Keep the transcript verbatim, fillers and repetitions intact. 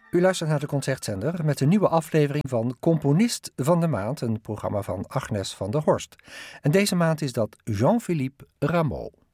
U luistert naar de Concertzender met een nieuwe aflevering van Componist van de Maand, een programma van Agnes van der Horst. En deze maand is dat Jean-Philippe Rameau.